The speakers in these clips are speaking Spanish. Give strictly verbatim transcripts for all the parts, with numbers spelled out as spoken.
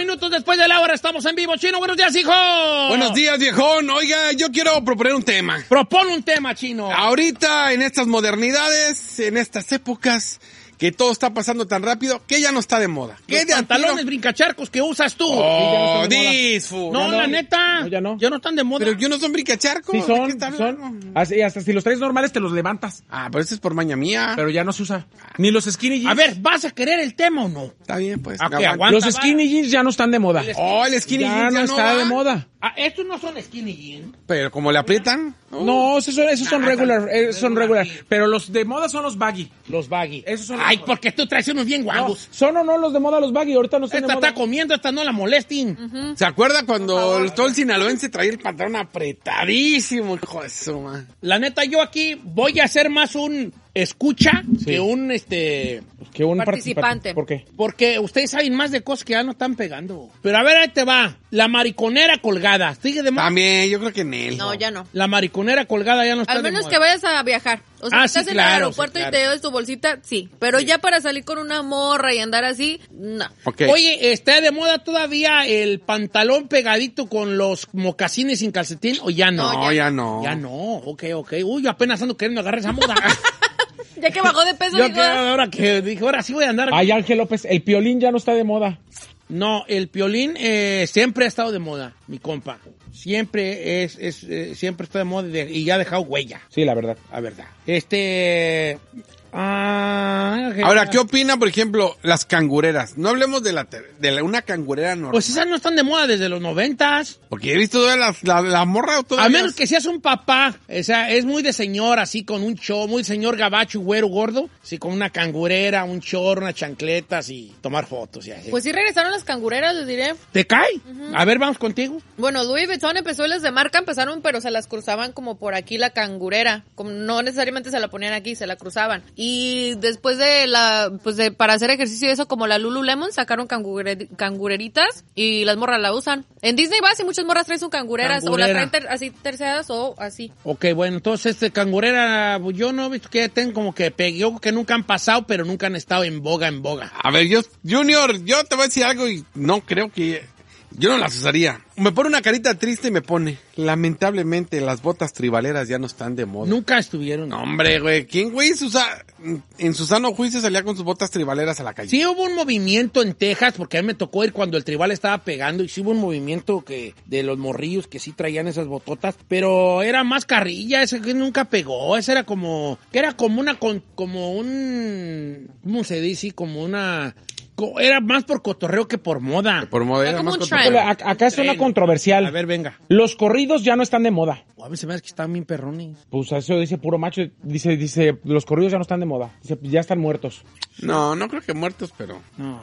minutos después de la hora estamos en vivo. Chino, buenos días, hijo. Buenos días, viejón. Oiga, yo quiero proponer un tema. Propone un tema, Chino. Ahorita, en estas modernidades, en estas épocas, que todo está pasando tan rápido, que ya no está de moda. ¿Qué de pantalones brincacharcos que usas tú? Oh, disfu. No, Ya no. la neta. No, ya no. Ya no están de moda. Pero yo no son brincacharcos. Sí ¿de son, qué está son. hablando? Así, hasta si los traes normales te los levantas. Ah, pero eso es por maña mía. Pero ya no se usa. Ni los skinny jeans. A ver, ¿vas a querer el tema o no? Está bien, pues. Ah, me que aguanto. aguanta. Los skinny jeans ya no están de moda. Oh, el skinny Ya jeans no ya está va. de moda. Ah, estos no son skinny jeans. Pero como le aprietan. oh. No, esos son, esos son Ah, regular, están- eh, son regular. regular. Pero los de moda son los baggy. Los baggy. Esos son Ay, los- porque tú traes unos bien No, guangos. son o no los de moda los baggy, ahorita no están Esta de moda. está comiendo, esta no la molesten. ¿Se acuerda cuando el, todo el sinaloense traía el pantalón apretadísimo? Hijo de su madre. La neta, yo aquí voy a hacer más un escucha Sí. que un, este... Que un Participante. ¿Por qué? Porque ustedes saben más de cosas que ya no están pegando. Pero a ver, ahí te va. La mariconera colgada. ¿Sigue de moda? También, yo creo que en él. No, ya no. La mariconera colgada ya no está Al de menos moda. que vayas a viajar. O sea, Ah, si estás sí, en claro, el aeropuerto sí, y claro. te llevas tu bolsita, sí. Pero ya para salir con una morra y andar así, no. Ok. Oye, ¿está de moda todavía el pantalón pegadito con los mocasines sin calcetín o ya no? No, ya no. Ya no, ok, ok. Uy, yo apenas ando queriendo agarrar esa moda. Ya que bajó de peso, Yo digo, que ahora que dije, ahora sí voy a andar. Ay, Ángel López, el piolín ya no está de moda. No, el piolín eh, siempre ha estado de moda, mi compa. Siempre es, es eh, siempre está de moda y, de- y ya ha dejado huella, Sí, la verdad. la verdad. Este... Ah, Ahora, ¿qué opina, por ejemplo, las cangureras? No hablemos de la ter- de la- una cangurera normal. Pues esas no están de moda desde los noventas. Porque he visto toda la, la, la morra todavía. A menos que seas un papá, o sea, es muy de señor, así con un show, muy señor gabacho, güero, gordo, así con una cangurera, un chorro, unas chancletas y tomar fotos y así. Pues sí regresaron las cangureras, les diré. ¿Te cae? A ver, vamos contigo. Bueno, Louis Vuitton empezó y las de marca empezaron, pero se las cruzaban como por aquí la cangurera. Como no necesariamente se la ponían aquí, se la cruzaban. Y después de la, pues de, para hacer ejercicio y eso, como la Lululemon, sacaron cangure- cangureritas y las morras la usan. En Disney vas y muchas morras traen sus cangureras, Cangurera. o las traen ter- así terciadas o así. Ok, bueno, entonces, este cangurera, pues, yo no he visto que tengan como que pegue, yo creo que nunca han pasado, pero nunca han estado en boga, en boga. A ver, yo, Junior, yo te voy a decir algo y no creo que... Yo no las usaría. Me pone una carita triste y me pone... Lamentablemente, las botas tribaleras ya no están de moda. Nunca estuvieron. No, hombre, güey. ¿Quién, güey, se usa- en su sano juicio salía con sus botas tribaleras a la calle? Sí hubo un movimiento en Texas, porque a mí me tocó ir cuando el tribal estaba pegando, y sí hubo un movimiento que de los morrillos que sí traían esas bototas, pero era más carrilla, ese que nunca pegó, ese era como, que era como una, con- como un, ¿cómo se dice? Como una, co- era más por cotorreo que por moda. Por moda Era era como más un cotorreo. trend. Ac- Acá es una Tren. controversial. A ver, venga. Los corridos ya no están de moda. A veces me hace que están bien perrones. Pues eso dice puro macho. Dice, dice, los corridos ya no están de moda. Dice, ya están muertos. No, no creo que muertos, pero... No.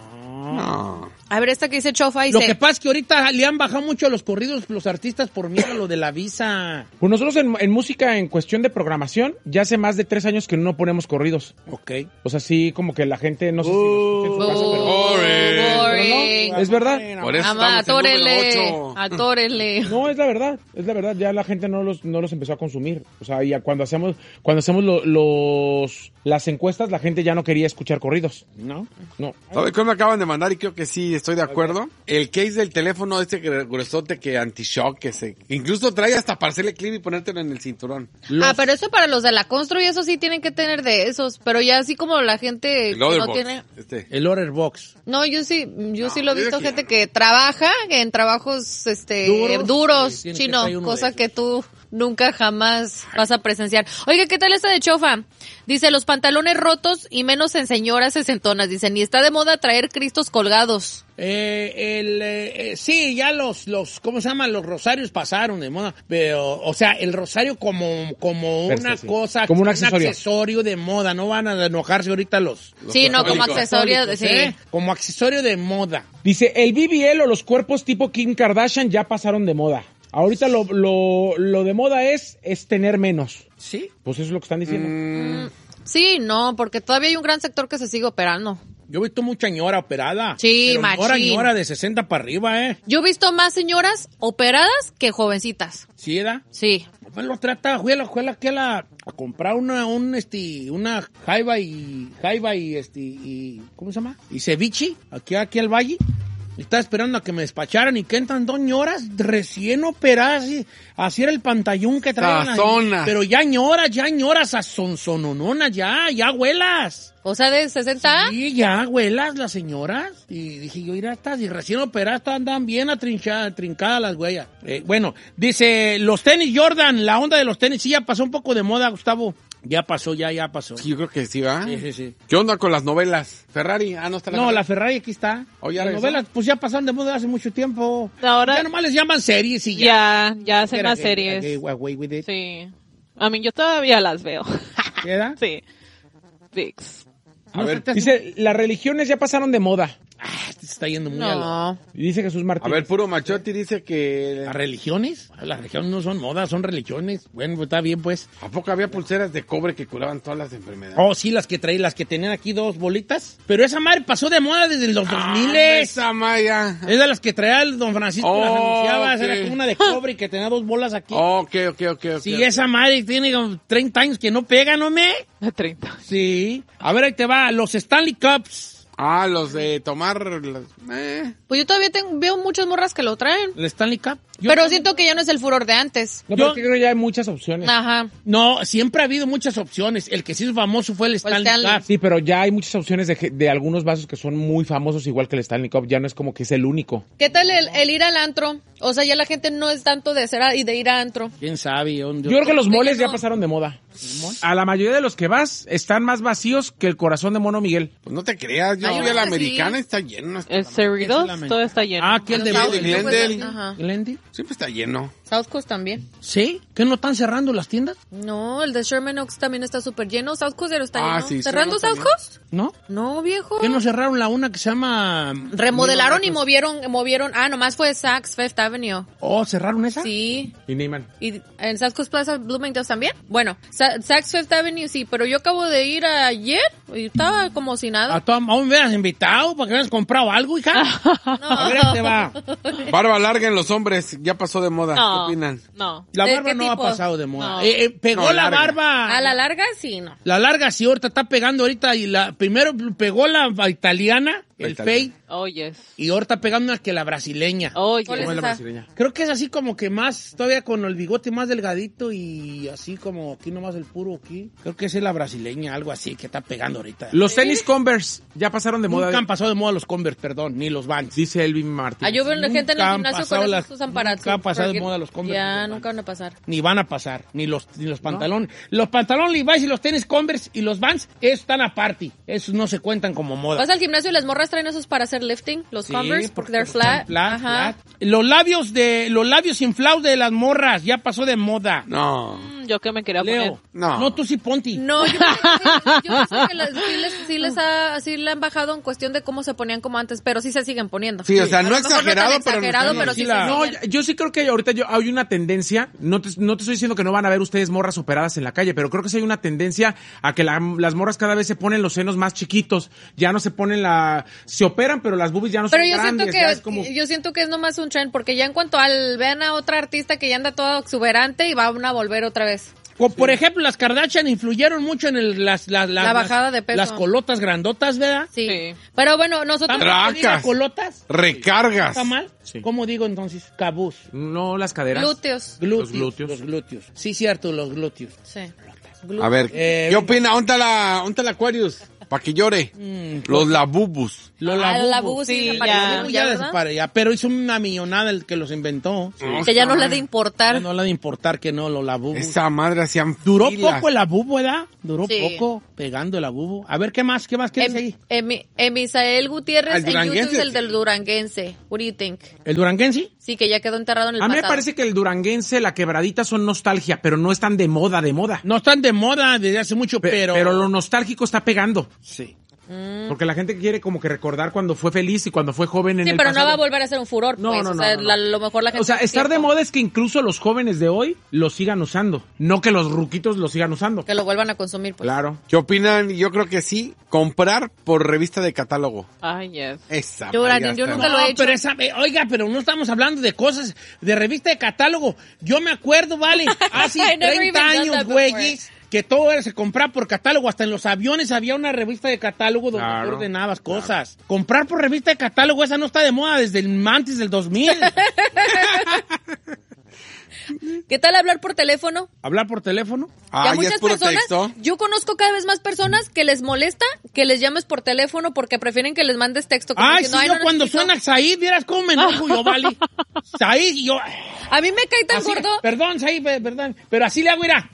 No. A ver, esta que dice Chofa Lo dice... que pasa es que ahorita le han bajado mucho los corridos los artistas por miedo a lo de la visa. Pues nosotros en, en música, en cuestión de programación, ya hace más de tres años que no ponemos corridos. Ok. O sea, sí, como que la gente, no sé si lo escucha en su casa, pero... Boring. Boring. Es verdad. Por eso Ama, estamos en número atórele, ocho. atórele. No, es la verdad, es la verdad, ya la gente no los, no los empezó a consumir. O sea, ya cuando hacemos, cuando hacemos lo- los, las encuestas, la gente ya no quería escuchar corridos. ¿No? No. ¿Sabe qué me acaban de mandar? Y creo que sí, estoy de acuerdo. El case del teléfono este gr- gruesote que anti-shock, que se... Incluso trae hasta para hacerle clip y ponértelo en el cinturón. Ah, pero eso para los de la Constru y eso sí tienen que tener de esos. Pero ya así como la gente El que no Otherbox, tiene... este. El Order Box. No, yo sí, yo sí No, lo he yo visto aquí- gente que trabaja en trabajos este ¿Duros? duros, Sí, tiene que chino, traer uno de cosa esos. que tú nunca jamás vas a presenciar. Oiga, ¿qué tal esta de Chofa? Dice, los pantalones rotos y menos en señoras sesentonas. Dicen, y está de moda traer cristos colgados. Eh, el, eh, eh, sí, ya los, los, ¿cómo se llama? Los rosarios pasaron de moda, pero, o sea, el rosario como, como Per se, una sí. cosa, Como un accesorio. accesorio de moda, no van a enojarse ahorita los, los Sí, no, como católicos. accesorio, católicos, sí. ¿eh? Como accesorio de moda. Dice, el B B L o los cuerpos tipo Kim Kardashian ya pasaron de moda. Ahorita lo, lo, lo de moda es, es tener menos. Sí. Pues eso es lo que están diciendo. Mm, Sí, no, porque todavía hay un gran sector que se sigue operando. Yo he visto mucha ñora operada. Sí, pero ñora, machín. ñora de sesenta para arriba, ¿eh? Yo he visto más señoras operadas que jovencitas. ¿Sí, edad? Sí. Pues lo trata, fue a la escuela que a la, a comprar una, un, este, una jaiba y, jaiba y, este, y, ¿cómo se llama? Y ceviche, aquí, aquí al valle. Estaba esperando a que me despacharan y que entran dos ñoras recién operadas. Así, así era el pantallón que traían. Sazonas. Pero ya ñoras, ya ñoras, sonsonononas, ya, ya abuelas. O sea, de sesenta. Sí, ya abuelas las señoras. Y dije yo, mira, estas y recién operadas andan bien atrinchadas, trincadas las huellas. Eh, bueno, dice, los tenis Jordan, la onda de los tenis, sí ya pasó un poco de moda, Gustavo. Ya pasó, ya, ya pasó. Sí, yo creo que sí, ¿va? Sí, sí, sí. ¿Qué onda con las novelas? ¿Ferrari? Ah, no está la No, Ferrari. la Ferrari aquí está. Oh, ya las regresó. novelas, pues ya pasaron de moda hace mucho tiempo. Ahora- Ya nomás les llaman series y ya. Ya, ya hacen Era más que- series. que away with it. Sí. A mí yo todavía las veo. ¿Queda? Sí. Vix. A ver, Dice, las religiones ya pasaron de moda. Ah, este se está yendo muy a lo- No. Y dice Jesús a Martín. ver, puro machote dice que... ¿Las religiones? Las religiones no son modas, son religiones. Bueno, pues está bien, pues. ¿A poco había pulseras de cobre que curaban todas las enfermedades? Oh, sí, las que traí, las que tenían aquí dos bolitas. Pero esa madre pasó de moda desde los dos mil. Ah, esa Maya. Es de las que traía el don Francisco, las Oh, anunciaba. ok. Era como una de cobre y que tenía dos bolas aquí. Ok, ok, ok, ok. Sí, ok. esa madre tiene como treinta años que no pega, ¿no me? De treinta. Sí. A ver, ahí te va. Los Stanley Cups. Ah, los de tomar... las- Eh. Pues yo todavía tengo, veo muchas morras que lo traen. El Stanley Cup. Yo pero tengo- siento que ya no es el furor de antes. No, yo- pero es que creo que ya hay muchas opciones. Ajá. No, siempre ha habido muchas opciones. El que sí es famoso fue el Stanley, Stanley. Cup. Sí, pero ya hay muchas opciones de, ge- de algunos vasos que son muy famosos, igual que el Stanley Cup. Ya no es como que es el único. ¿Qué tal el, el ir al antro? O sea, ya la gente no es tanto de ser a- y de ir a antro. ¿Quién sabe? Yo, Yo creo que los moles no. ya pasaron de moda. A la mayoría de los que vas están más vacíos que el corazón de Mono Miguel. Pues no te creas, yo Hay fui a unos la que sí. americana, está lleno. El Esa es Cerritos, la todo está lleno. Ah, aquí el de South- de Glendale. Ajá. Glendale. Siempre está lleno. South Coast también. ¿Sí? ¿Que no están cerrando las tiendas? No, el de Sherman Oaks también está súper lleno. South Coast ya no está Ah, lleno. sí, ¿Cerrando Sherman South también. Coast? ¿No? No, viejo. ¿Que no cerraron la una que se llama... Remodelaron y movieron, movieron. Ah, nomás fue Saks Fifth Avenue. Oh, ¿cerraron esa? Sí. Y Neyman. ¿Y en South Coast Plaza Bloomingdale's también? Bueno, Sa- Saks Fifth Avenue sí, pero yo acabo de ir ayer y estaba como si A nada. toda, aún me hubieras invitado para que hubieras comprado algo, hija. A ver, ahí te va. Barba larga en los hombres, ya pasó de moda. No, ¿Qué opinan? no. La ¿De barba qué no ha tipo? pasado de moda. No. Eh, eh, pegó No, la larga. barba. A la larga sí, no. La larga sí, ahorita está pegando ahorita y la primero pegó la italiana, La el italiana. fade, Oh, yes. y ahorita está pegando una que la brasileña. Oh, ¿Cuál yes. es ¿Cómo es la esa? brasileña? Creo que es así como que más, todavía con el bigote más delgadito y así como aquí nomás el puro aquí. Creo que esa es la brasileña, algo así que está pegando ahorita. Los tenis Converse ya pasaron de moda. Nunca han pasado de moda los Converse, perdón, ni los Vans. Dice Elvin Martín. Ah, yo veo la gente en el Nunca han gimnasio pasado con las- esos usan para nunca han pasado de porque- moda los Converse. Ya, nunca van a pasar. Ni van a pasar, ni los, ni los pantalones. Los pantalones Levi's y los tenis Converse y los Vans, esos están aparte. Esos no se cuentan como moda. Vas al gimnasio y las morras traen esos para hacer lifting, los Sí, Converse, porque they're están flat. flat, Ajá. flat. Los labios de, los labios inflados de las morras, ya pasó de moda. No. Mm, Yo que me quería poner. Leo. No. No, tú sí ponti. No, yo, yo pienso que las- sí les, sí les ha, sí le han bajado en cuestión de cómo se ponían como antes, pero sí se siguen poniendo. Sí, o sea, A no lo mejor exagerado, tan pero- exagerado, no, pero sí sí, la- se No, siguen. yo, yo sí creo que ahorita yo, hay una tendencia, no te, no te estoy diciendo que no van a ver ustedes morras operadas en la calle, pero creo que sí hay una tendencia a que la- las morras cada vez se ponen los senos más chiquitos, ya no se ponen la... Se operan, pero las boobies ya no Pero son yo siento grandes, que ya es como... yo siento que es nomás un trend, porque ya en cuanto al vean a otra artista que ya anda toda exuberante y van a volver otra vez. O, por ejemplo, las Kardashian influyeron mucho en el, las, las, las, La las- bajada de peso. Las colotas grandotas, ¿verdad? Sí. Sí. Pero bueno, nosotros Tra- ¿Se diga Tracas. colotas? Recargas. ¿Está mal? Sí. ¿Cómo digo entonces? Cabuz. No, las caderas. glúteos. Glúteos. Los glúteos. Los glúteos. Sí, cierto, los glúteos. Sí. A ver, Eh, ¿qué opina? ¿Dónde está la, dónde está el Aquarius? Para que llore. Mm, Los labubus. Los Ah, labubus. la bubu sí, Sí, desapareció, ya. Ya, ya, ya ¿verdad? desapareció, ya, pero hizo una millonada el que los inventó. Que ya no le ha de importar. Ya no le ha de importar que no, los labubus. Esa madre hacían Duró filas. poco el labubu, ¿verdad? Duró Sí. poco pegando el labubu. A ver, ¿qué más? ¿Qué más quieres Em, ahí? Emi- Emisael Gutiérrez Al en YouTube duranguense. es el del duranguense. What do you think? ¿El duranguense? Sí, que ya quedó enterrado en el A mí me pasado. parece que el duranguense, la quebradita son nostalgia, pero no están de moda, de moda. No están de moda desde hace mucho, Pe- pero... pero lo nostálgico está pegando. Sí. Porque la gente quiere como que recordar cuando fue feliz y cuando fue joven en Sí, el pero pasado. no va a volver a ser un furor, No, pues. no, o no, sea, no, no. la- lo mejor la gente... O sea, estar de tiempo, moda es que incluso los jóvenes de hoy lo sigan usando. No que los ruquitos lo sigan usando. Que lo vuelvan a consumir, pues. Claro. ¿Qué opinan? Yo creo que sí. Comprar por revista de catálogo. Ay, yes. Esa. Yo, madre ya yo está. nunca lo he No, hecho. pero esa, eh, oiga, pero no estamos hablando de cosas de revista de catálogo. Yo me acuerdo, vale, hace I never treinta even done años, that güeyes, que todo era, se compraba por catálogo. Hasta en los aviones había una revista de catálogo donde Claro. tú ordenabas cosas. Comprar por revista de catálogo, esa no está de moda desde el antes del dos mil. ¿Qué tal hablar por teléfono? Hablar por teléfono. Ah, Ya ya muchas es puro personas, texto. yo conozco cada vez más personas que les molesta que les llames por teléfono porque prefieren que les mandes texto. como Ay, sí, diciendo, "Ay, yo no cuando necesito". suena Said, vieras cómo me enojo yo, vale. Said, y yo... A mí me cae tan así- gordo. Perdón, Said, pe- perdón. Pero así le hago, mira.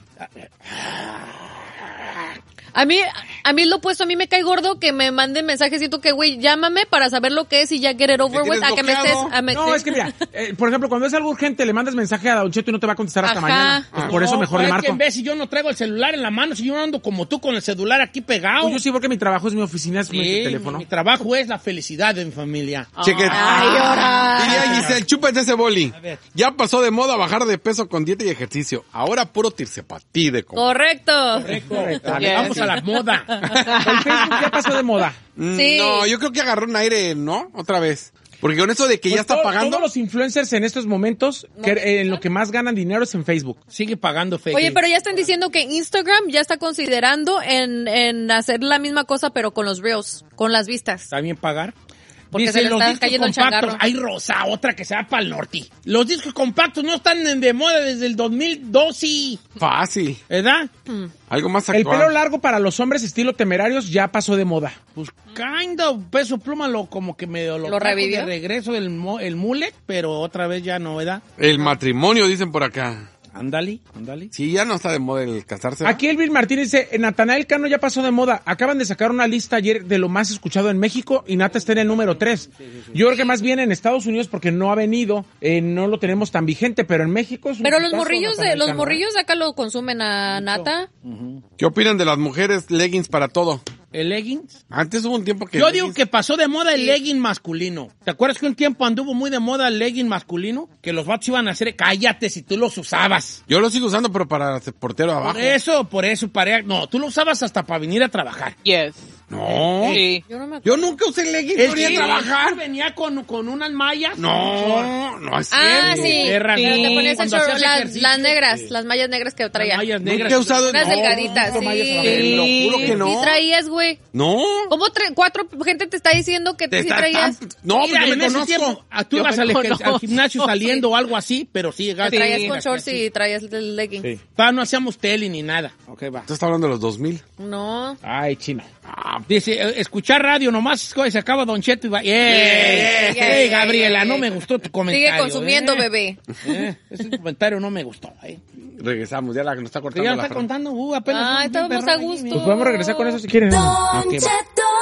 A mí, a mí lo opuesto, a mí me cae gordo que me manden mensajes. Siento que, güey, llámame para saber lo que es y ya get it over ¿Me with. tienes A que me estés... bloqueado? A me- No, es que mira, eh, por ejemplo, cuando es algo urgente, le mandas mensaje a Don Cheto y no te va a contestar hasta Ajá. mañana. Pues Ah, por eso no, mejor le es que marco. en vez si yo no traigo el celular en la mano, si yo ando como tú con el celular aquí pegado. Pues yo sí, porque mi trabajo es mi oficina, es mi Sí, teléfono. mi trabajo es la felicidad de mi familia. Cheque. Ay, ahora. Diría Giselle, chúpate ese boli. A ver. Ya pasó de moda bajar de peso con dieta y ejercicio. Ahora puro tirsepatí de com- Correcto. Correcto. Yes. Vamos a la moda. El Facebook ya pasó de moda. Mm, Sí. No, yo creo que agarró un aire, ¿no? Otra vez. Porque con eso de que ya Pues está todo- pagando. Todos los influencers en estos momentos, que, eh, en lo que más ganan dinero es en Facebook. Sigue pagando fake. Oye, pero ya están diciendo que Instagram ya está considerando en, en hacer la misma cosa, pero con los reels, con las vistas. ¿Está bien pagar? Porque Dice, se le los está discos cayendo el compactos. changarro. Hay rosa, otra que se va para el norte. Los discos compactos no están en- de moda desde el dos mil doce, Fácil. ¿verdad? Algo más El actual. pelo largo para los hombres estilo temerarios ya pasó de moda. Pues kind of, Peso Pluma lo como que medio lo, ¿Lo trajo revivió? de regreso el, mo- el mullet, pero otra vez ya no, ¿verdad? El matrimonio, dicen por acá. Ándale, ándale. Sí, ya no está de moda el casarse. ¿va? Aquí Elvin Martínez dice, Natanael Cano ya pasó de moda. Acaban de sacar una lista ayer de lo más escuchado en México y Nata está en el número tres. Yo creo que más bien en Estados Unidos porque no ha venido, eh, no lo tenemos tan vigente, pero en México es un Pero los hitazo, morrillos de Natanael los Cano, ¿eh? morrillos de acá lo consumen a Nata. ¿Qué opinan de las mujeres leggings para todo? ¿El leggings? Antes hubo un tiempo que... Yo digo leggings- que pasó de moda el legging masculino. ¿Te acuerdas que un tiempo anduvo muy de moda el legging masculino? Que los vatos iban a hacer, cállate si tú los usabas. Yo lo sigo usando, pero para ser portero abajo. Por eso, por eso, para... No, tú lo usabas hasta para venir a trabajar. Yes. No. Sí. Yo no me Yo acuerdo. nunca usé leggings El para ir a que trabajar. venía con, con unas mallas. No, no es Ah, cierto. sí. Perra, Pero te sí. ponías el Cuando short, hacías las, ejercicio, las negras, sí. las mallas negras que Las traía. mallas Nunca negras. he usado... Unas no, delgaditas, no, sí. mallas abajo. Te lo juro que no. Sí traías, güey. No. ¿Cómo tre- cuatro gente te está diciendo que Te sí está- traías? No, pues Mira, yo me en ese conozco. tiempo, ah, tú Yo ibas me al, ejer- conozco. al gimnasio saliendo o algo así, pero sí Te llegaste. Sí. traías con shorts y traías el legging. Sí. Pa, no hacíamos tele ni nada. Ok, va. Tú estás hablando de los dos mil. No. Ay, chino. Dice, eh, escuchar radio nomás, se acaba Don Cheto y va. ¡Eh! Yeah, yeah, Ey, yeah, Gabriela, yeah, no yeah. me gustó tu comentario. Sigue consumiendo, eh. bebé. Eh, ese comentario no me gustó, eh. Regresamos, ya la que nos está Ya cortando la está Fran. contando, uh, apenas. Ah, un estábamos perro a ahí, gusto. mira. Pues podemos regresar con eso si quieren. Ok, va.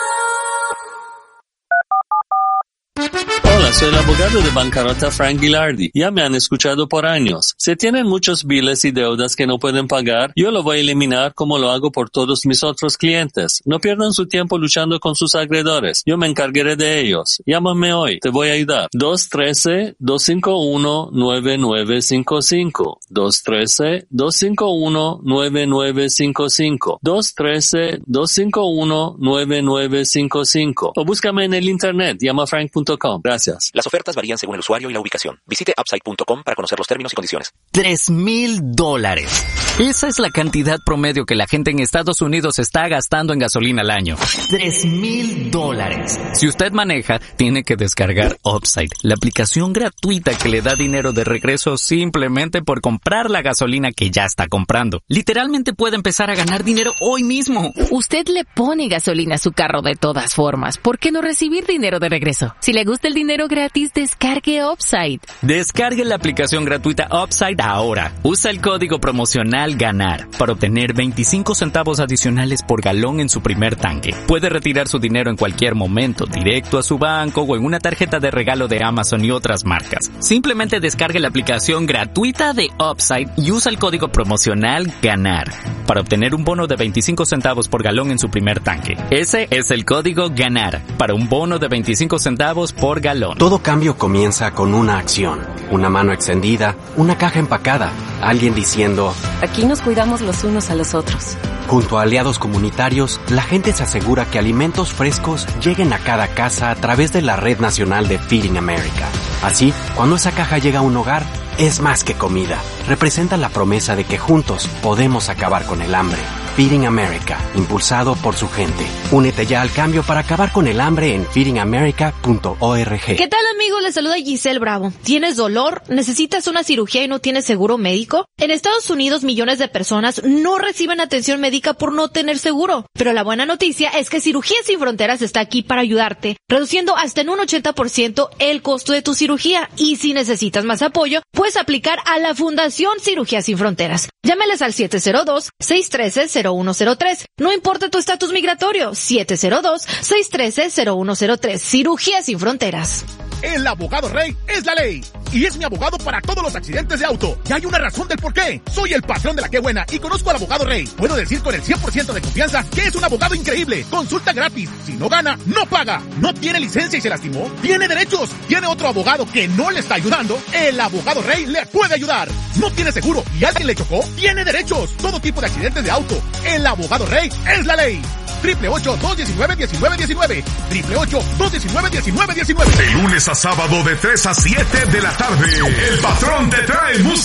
Hola, soy el abogado de bancarrota Frank Gilardi. Ya me han escuchado por años. Si tienen muchos biles y deudas que no pueden pagar, yo lo voy a eliminar como lo hago por todos mis otros clientes. No pierdan su tiempo luchando con sus acreedores. Yo me encargaré de ellos. Llámame hoy. Te voy a ayudar. dos uno tres, dos cinco uno, nueve nueve cinco cinco. dos uno tres, dos cinco uno, nueve nueve cinco cinco. dos uno tres, dos cinco uno, nueve nueve cinco cinco. O búscame en el internet. Llama frank punto com. Gracias. Las ofertas varían según el usuario y la ubicación. Visite upside punto com para conocer los términos y condiciones. Tres mil dólares. Esa es la cantidad promedio que la gente en Estados Unidos está gastando en gasolina al año. Tres mil dólares. Si usted maneja, tiene que descargar Upside, la aplicación gratuita que le da dinero de regreso simplemente por comprar la gasolina que ya está comprando. Literalmente puede empezar a ganar dinero hoy mismo. Usted le pone gasolina a su carro de todas formas. ¿Por qué no recibir dinero de regreso? Si le gusta el dinero gratis, descargue Upside. Descargue la aplicación gratuita Upside ahora. Usa el código promocional GANAR para obtener veinticinco centavos adicionales por galón en su primer tanque. Puede retirar su dinero en cualquier momento, directo a su banco o en una tarjeta de regalo de Amazon y otras marcas. Simplemente descargue la aplicación gratuita de Upside y usa el código promocional GANAR para obtener un bono de veinticinco centavos por galón en su primer tanque. Ese es el código GANAR para un bono de veinticinco centavos por galón. Todo cambio comienza con una acción, una mano extendida, una caja empacada, alguien diciendo, Aquí nos cuidamos los unos a los otros. junto a aliados comunitarios, la gente se asegura que alimentos frescos lleguen a cada casa a través de la Red Nacional de Feeding America. Así, cuando esa caja llega a un hogar, es más que comida. Representa la promesa de que juntos podemos acabar con el hambre. Feeding America, impulsado por su gente. Únete ya al cambio para acabar con el hambre en feeding america punto org. ¿Qué tal, amigos? Les saluda Giselle Bravo. ¿Tienes dolor? ¿Necesitas una cirugía y no tienes seguro médico? En Estados Unidos, millones de personas no reciben atención médica por no tener seguro. Pero la buena noticia es que Cirugías Sin Fronteras está aquí para ayudarte, reduciendo hasta en un ochenta por ciento el costo de tu cirugía. Y si necesitas más apoyo, puedes aplicar a la Fundación Cirugías Sin Fronteras. Llámales al siete cero dos, seis uno tres, cero uno cero tres. No importa tu estatus migratorio, siete cero dos, seis uno tres, cero uno cero tres. Cirugías Sin Fronteras. El abogado Rey es la ley. Y es mi abogado para todos los accidentes de auto. Y hay una razón del por qué. Soy el patrón de la que buena y conozco al abogado Rey. Puedo decir con el cien por ciento de confianza que es un abogado increíble. Consulta gratis. Si no gana, no paga. No tiene licencia y se lastimó. Tiene derechos. Tiene otro abogado que no le está ayudando. El abogado Rey le puede ayudar. No tiene seguro y alguien le chocó. Tiene derechos. Todo tipo de accidentes de auto. El abogado Rey es la ley. Triple ocho, dos diecinueve, diecinueve diecinueve. Triple ocho, dos diecinueve, diecinueve diecinueve. De lunes a sábado de tres a siete de la tarde. El patrón te trae música.